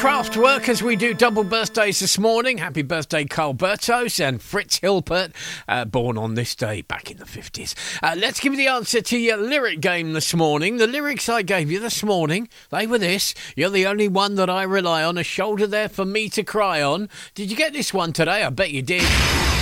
Kraftwerk as we do double birthdays this morning. Happy birthday, Carl Bertos and Fritz Hilpert, born on this day back in the 50s. Let's give you the answer to your lyric game this morning. The lyrics I gave you this morning, they were this: you're the only one that I rely on, a shoulder there for me to cry on. Did you get this one today? I bet you did.